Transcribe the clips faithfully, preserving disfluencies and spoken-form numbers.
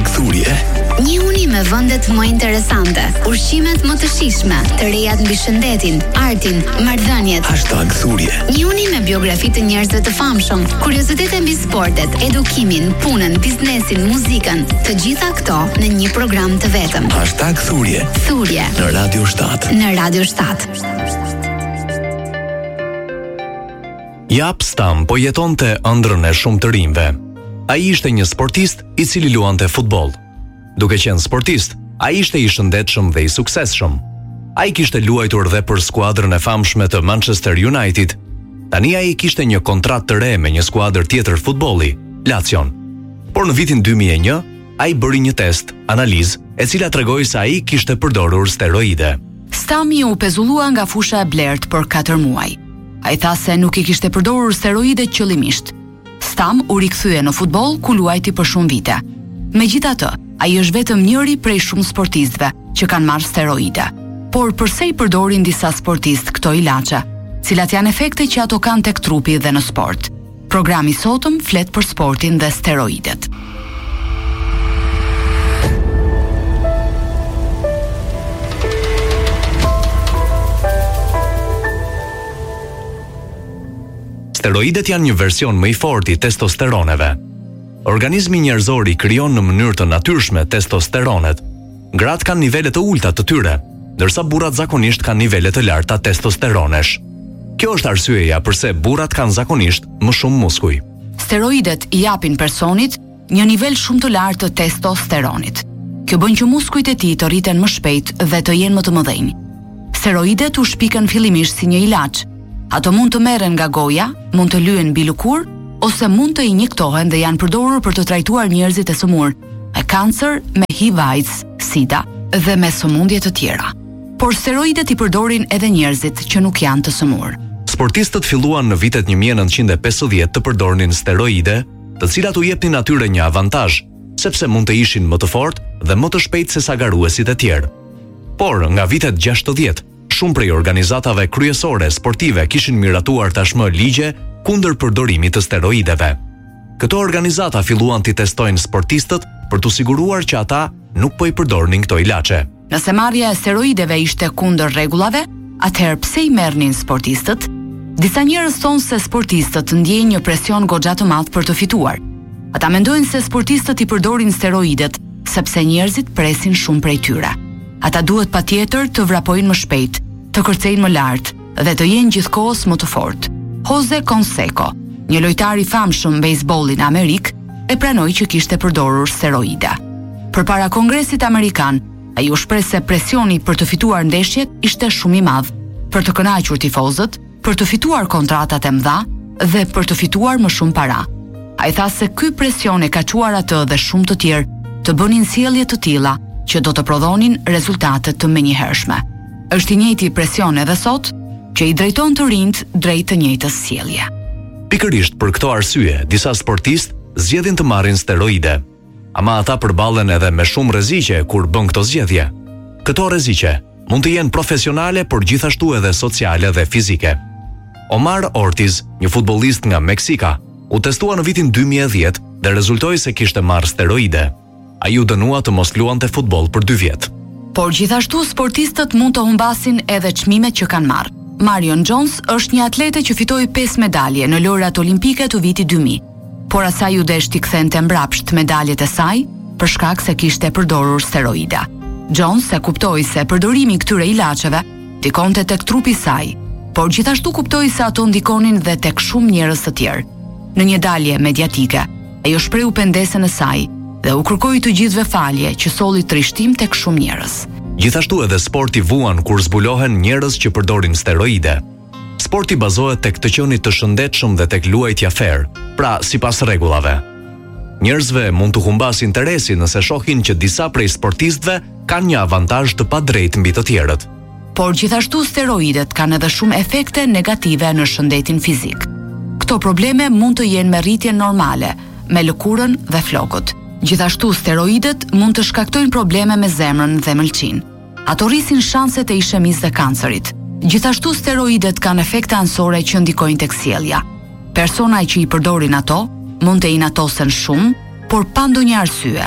Thurje. Një uni me vendet më interesante, ushqimet më të shijshme, të rejat mbi shëndetin, artin, marrëdhëniet. Hashtag Thurje. Një uni me biografi të njerëzve të famshëm, kuriozitete mbi sportet, edukimin, punën, biznesin, muzikën, të gjitha këto në një program të vetëm. Hashtag Thurje. Thurje. Në Radio shtat. Në Radio shtat. Jap Stam po jetonte ëndrrën e shumë të rinjve. Ai ishte një sportist i cili luante futboll. Duke qenë sportist, ai ishte i shëndetshëm dhe i suksesshëm. Ai kishte luajtur dhe për skuadrën e famshme të Manchester United. Tani ai kishte një kontratë të re me një skuadër tjetër futbolli, Lazion. Por në vitin dy mijë e një, ai bëri një test, analizë, e cila tregoi se ai kishte përdorur steroide. Stami u pezullua nga fusha e blert për katër muaj. Ai tha se nuk i kishte përdorur steroide qëllimisht. Stam u rikthye në futboll ku luajti për shumë vite. Megjithatë, ai është vetëm njëri prej shumë sportistëve që kanë marrë steroide. Por përse i përdorin disa sportistë këto ilaçe? Cilat janë efekte që ato kanë tek trupi dhe në sport? Programi sotëm flet për sportin dhe steroidet. Steroidet janë një version më i fortë i testosteroneve. Organizmi njerëzor i krijon në mënyrë të natyrshme testosteronet. Gratë kanë nivele të ulta të tyre, ndërsa burrat zakonisht kanë nivele të larta testosteronesh. Kjo është arsyeja pse burrat kanë zakonisht më shumë muskuj. Steroidet i japin personit një nivel shumë të lartë të testosteronit. Kjo bën që muskujt e tij të rriten më shpejt dhe të jenë më të mëdhenj. Steroidet u shpiken fillimisht si një ilaç. Ato mund të merren nga goja, mund të lyen mbi lëkurë, ose mund të injektohen dhe janë përdorur për të trajtuar njerëzit e sëmurë me kancer, me H I V AIDS, SIDA dhe me sëmundje të tjera. Por steroidet i përdorin edhe njerëzit që nuk janë të sëmurë. Sportistët filluan në vitet një mijë e nëntëqind e pesëdhjetë të përdornin steroide, të cilat u jepnin atyre një avantazh, sepse mund të ishin më të fortë dhe më të shpejtë se sa garuesit e tjerë. Por nga vitet gjashtëdhjetë, shumë prej organizatave kryesore sportive kishin miratuar tashmë ligje kundër përdorimit të steroideve. Këto organizata filluan të testojnë sportistët për të siguruar që ata nuk po i përdornin këto ilaçe. Nëse marrja e steroideve ishte kundër rregullave, atëherë pse i merrnin sportistët? Disa njerëz thonë se sportistët ndjejnë një presion goxha të madh për të fituar. Ata mendojnë se sportistët i përdorin steroidet sepse njerëzit presin shumë prej tyre. Ata duhet patjetër të vrapojnë më shpejt, të kërcejnë më lart dhe të jenë gjithkohës më të fortë. Jose Canseco, një lojtar i famshëm bejsbolli në Amerikë, e pranoi që kishte përdorur steroide. Përpara Kongresit Amerikan, ai u shpreh se presioni për të fituar ndeshjet ishte shumë i madh, për të kënaqur tifozët, për të fituar kontratat e mëdha dhe për të fituar më shumë para. Ai tha se ky presion e ka çuar atë dhe shumë të tjerë të bënin sjellje të tilla që do të prodhonin rezultate të menjëhershme. Është i njëjti presion edhe sot, që i drejton të rinjt drejt të njëjtës sjellje. Pikërisht për këto arsye, disa sportistë zgjedhin të marrin steroide. Ama ata përballen edhe me shumë rreziqe kur bën këto zgjedhje. Këto rreziqe mund të jenë profesionale, por gjithashtu edhe sociale dhe fizike. Omar Ortiz, një futbollist nga Meksika, u testua në vitin dy mijë e dhjetë dhe rezultoi se kishte marrë steroide. Ai u dënua të mos luante futboll për dy vjet. Por gjithashtu sportistët mund të humbasin edhe çmimet që kanë marrë. Marion Jones është një atlete që fitoi pesë medalje në lojrat olimpike të vitit dy mijë, por asaj u desh t'i kthente mbrapsht medaljet e saj për shkak se kishte përdorur steroide. Jones e kuptoi se përdorimi i këtyre ilaçeve ndikonte tek trupi i saj, por gjithashtu kuptoi se ato ndikonin dhe tek shumë njerëz të tjerë. Në një dalje mediatike, ai u shprehu pendesën e saj dhe u kërkoi të gjithëve falje që solli trishtim tek shumë njerëz. Gjithashtu edhe sporti vuan kur zbulohen njerëz që përdorin steroide. Sporti bazohet tek të qenit të shëndetshëm dhe tek luajtja fair, pra sipas rregullave. Njerëzve mund të humbasin interesin nëse shohin që disa prej sportistëve kanë një avantazh të padrejtë mbi të tjerët. Por gjithashtu steroidet kanë edhe shumë efekte negative në shëndetin fizik. Këto probleme mund të jenë me rritjen normale, me lëkurën dhe flokët. Gjithashtu steroidet mund të shkaktojnë probleme me zemrën dhe mëlçin. Ato rrisin shanset e ishemisë dhe kancerit. Gjithashtu steroidet kanë efekte anësore që ndikojnë tek sjellja. Persona që i përdorin ato mund të inatosen shumë, por pa ndonjë arsye.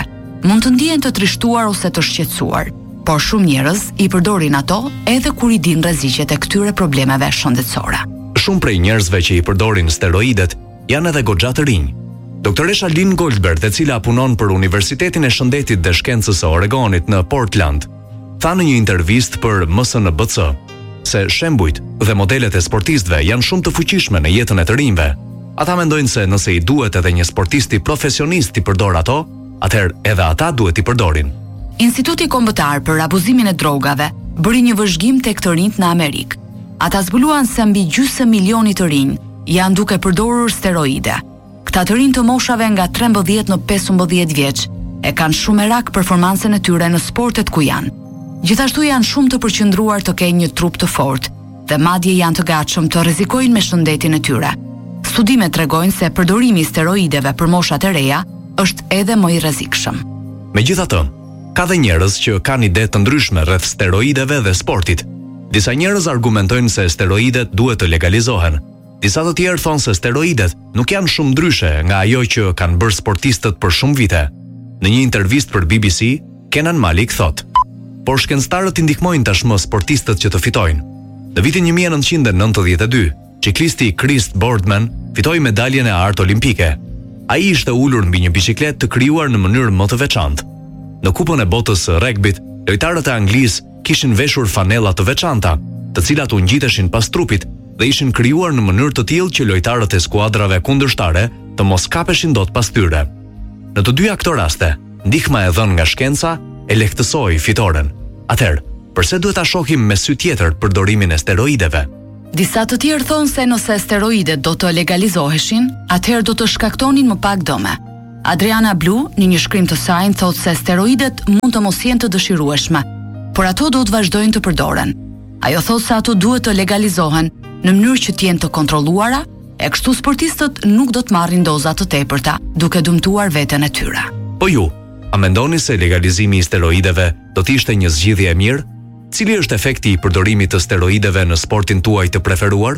mund të ndihen të trishtuar ose të shqetësuar, por shumë njerëz i përdorin ato edhe kur i din rreziqet e këtyre problemeve shëndetësore. Shumë prej njerëzve që i përdorin steroidet janë edhe goxha të rinj. Doktoresha Lynn Goldberg, e cila punon për Universitetin e Shëndetit dhe Shkencës së Oregonit në Portland, tha në një intervistë për M S N B C se shembujt dhe modelet e sportistëve janë shumë të fuqishme në jetën e të rinjve. Ata mendojnë se nëse i duhet edhe një sportisti profesionist i përdor ato, atëherë edhe ata duhet i përdorin. Instituti Kombëtar për abuzimin e drogave bëri një vëzhgim tek të rinjt në Amerikë. Ata zbuluan se mbi gjysmë milioni të rinj janë duke përdorur steroide. Këta të rinj të moshave nga trembëdhjetë në pesëmbëdhjetë vjeç e kanë shumë rak performancën e tyre në sportet ku janë. Gjithashtu janë shumë të përqendruar të kenë një trup të fortë dhe madje janë të gatshëm të rrezikojnë me shëndetin e tyre. Studimet tregojnë se përdorimi i steroideve për moshat e reja është edhe më i rrezikshëm. Megjithatë, ka dhe njerëz që kanë ide të ndryshme rreth steroideve dhe sportit. Disa njerëz argumentojnë se steroidet duhet të legalizohen. Disa të tjerë thonë se steroidet nuk janë shumë ndryshe nga ajo që kanë bërë sportistët për shumë vite. Në një intervistë për B B C, Kenan Malik thotë: "Por shkencëtarët i ndihmojnë tashmë sportistët që të fitojnë. Në vitin një mijë e nëntëqind e nëntëdhjetë e dy, ciklisti Chris Boardman fitoi medaljen e artë olimpike. Ai ishte ulur mbi një biçikletë të krijuar në mënyrë më të veçantë. Në Kupën e Botës së Regbit, lojtarët e Anglisë kishin veshur fanella të veçanta, të cilat u ngjiteshin pas trupit dhe ishin krijuar në mënyrë të tillë që lojtarët e skuadrave kundërshtare të mos kapeshin dot pas tyre. Në të dyja këto raste, ndihma e dhënë nga shkenca e lehtësoi fitoren. Atëherë, pse duhet ta shohim me sy tjetër përdorimin e steroideve?" Disa të tjerë thonë se nëse steroidet do të legalizoheshin, atëherë do të shkaktonin më pak dëme. Adriana Blue, në një shkrim të saj, thotë se steroidet mund të mos jenë të dëshirueshme, por ato do të vazhdojnë të përdoren. Ajo thotë se ato duhet të legalizohen në mënyrë që të jenë të kontrolluara, e kështu sportistët nuk do të marrin doza të tepërta, duke dëmtuar veten e tyre. Po ju, a mendoni se legalizimi i steroideve do të ishte një zgjidhje e mirë? Cili është efekti i përdorimit të steroideve në sportin tuaj të preferuar?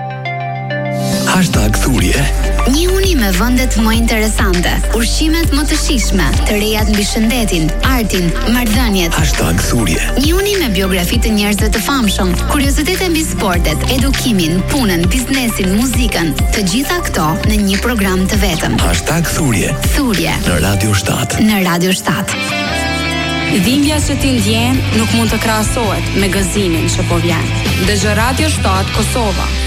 Hashtag thurje. Një uni me vendet më interesante, ushqimet më të shijshme, të rejat mbi shëndetin, artin, marrëdhëniet. Hashtag thurje. Një uni me biografi të njerëzve të famshëm, kuriozitete mbi sportet, edukimin, punën, biznesin, muzikën, të gjitha këto në një program të vetëm. Hashtag thurje. Thurje Në Radio shtatë. në Radio shtatë. Dhimbja që ti ndjen nuk mund të krahasohet me gëzimin që po vjen. Dëgjoj Radio shtatë Kosova.